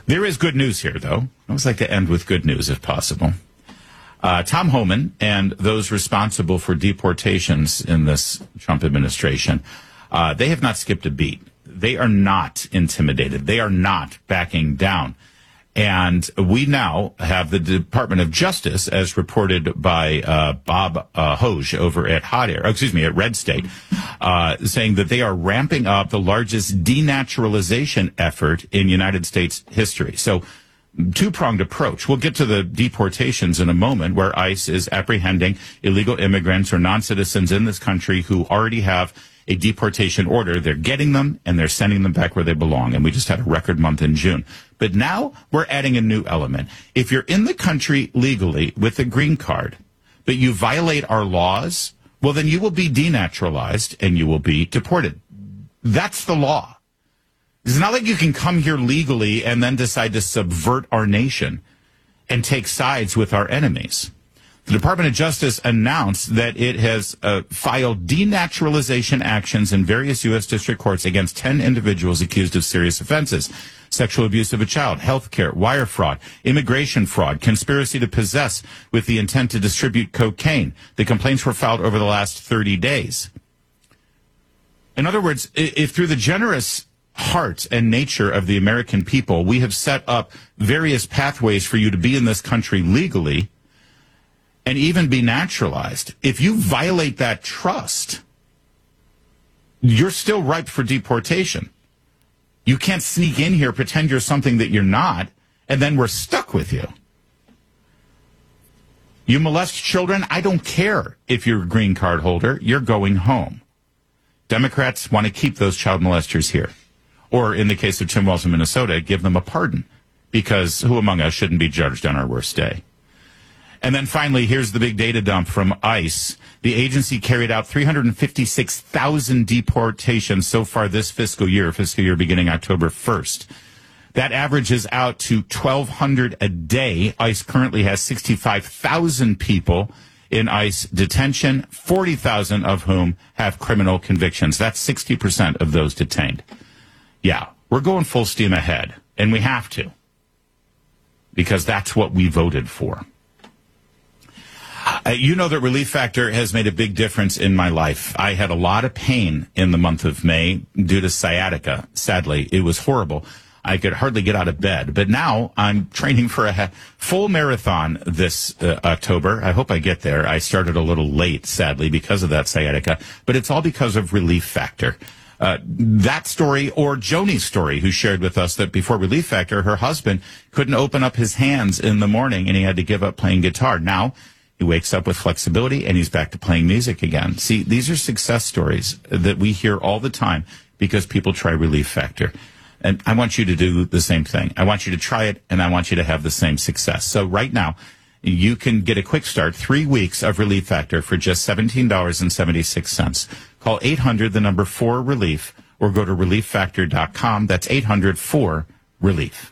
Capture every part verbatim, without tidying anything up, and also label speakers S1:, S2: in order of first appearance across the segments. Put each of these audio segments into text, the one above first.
S1: There is good news here, though. I always like to end with good news, if possible. Uh, Tom Homan and those responsible for deportations in this Trump administration, uh, they have not skipped a beat. They are not intimidated. They are not backing down. And we now have the Department of Justice, as reported by uh, Bob uh, Hoge over at Hot Air, excuse me, at Red State, uh, saying that they are ramping up the largest denaturalization effort in United States history. So, two-pronged approach. We'll get to the deportations in a moment, where ICE is apprehending illegal immigrants or non-citizens in this country who already have a deportation order. They're getting them, and they're sending them back where they belong. And we just had a record month in June. But now we're adding a new element. If you're in the country legally with a green card, but you violate our laws, well, then you will be denaturalized and you will be deported. That's the law. It's not like you can come here legally and then decide to subvert our nation and take sides with our enemies. The Department of Justice announced that it has uh, filed denaturalization actions in various U S district courts against ten individuals accused of serious offenses: sexual abuse of a child, health care, wire fraud, immigration fraud, conspiracy to possess with the intent to distribute cocaine. The complaints were filed over the last thirty days. In other words, if through the generous heart and nature of the American people, we have set up various pathways for you to be in this country legally and even be naturalized, if you violate that trust, you're still ripe for deportation. You can't sneak in here, pretend you're something that you're not, and then we're stuck with you. You molest children, I don't care if you're a green card holder, you're going home. Democrats want to keep those child molesters here. Or in the case of Tim Walz in Minnesota, give them a pardon, because who among us shouldn't be judged on our worst day? And then finally, here's the big data dump from ICE. The agency carried out three hundred fifty-six thousand deportations so far this fiscal year, fiscal year beginning October first. That averages out to twelve hundred a day. ICE currently has sixty-five thousand people in ICE detention, forty thousand of whom have criminal convictions. That's sixty percent of those detained. Yeah, we're going full steam ahead, and we have to, because that's what we voted for. Uh, you know that Relief Factor has made a big difference in my life. I had a lot of pain in the month of May due to sciatica. Sadly, it was horrible. I could hardly get out of bed. But now I'm training for a full marathon this uh, October. I hope I get there. I started a little late, sadly, because of that sciatica. But it's all because of Relief Factor. Uh, that story, or Joni's story, who shared with us that before Relief Factor, her husband couldn't open up his hands in the morning and he had to give up playing guitar. Now he wakes up with flexibility and he's back to playing music again. See, these are success stories that we hear all the time because people try Relief Factor. And I want you to do the same thing. I want you to try it, and I want you to have the same success. So right now, you can get a quick start, three weeks of Relief Factor for just seventeen dollars and seventy-six cents. Call eight hundred, the number four, relief, or go to relief factor dot com. That's eight hundred four relief.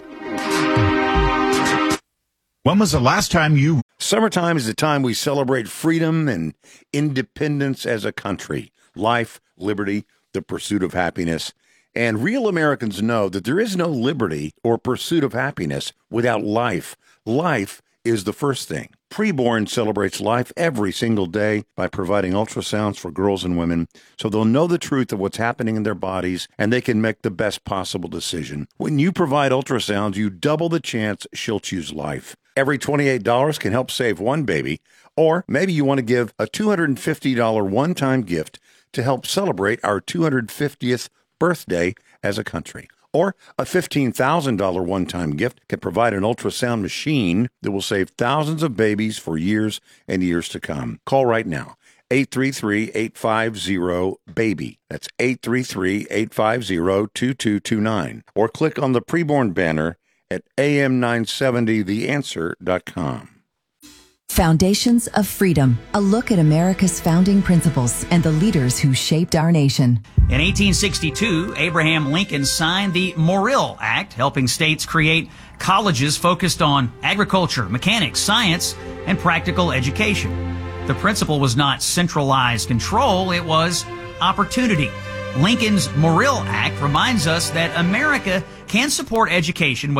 S1: When was the last time you...
S2: Summertime is the time we celebrate freedom and independence as a country. Life, liberty, the pursuit of happiness. And real Americans know that there is no liberty or pursuit of happiness without life. Life is the first thing. Preborn celebrates life every single day by providing ultrasounds for girls and women so they'll know the truth of what's happening in their bodies and they can make the best possible decision. When you provide ultrasounds, you double the chance she'll choose life. Every twenty-eight dollars can help save one baby, or maybe you want to give a two hundred fifty dollars one-time gift to help celebrate our two hundred fiftieth birthday as a country. Or a fifteen thousand dollars one-time gift can provide an ultrasound machine that will save thousands of babies for years and years to come. Call right now, eight three three, eight five zero, BABY. That's eight three three, eight five zero, two two two nine. Or click on the preborn banner at A M nine seventy the answer dot com.
S3: Foundations of Freedom, a look at America's founding principles and the leaders who shaped our nation.
S4: In eighteen sixty-two, Abraham Lincoln signed the Morrill Act, helping states create colleges focused on agriculture, mechanics, science, and practical education. The principle was not centralized control, it was opportunity. Lincoln's Morrill Act reminds us that America can support education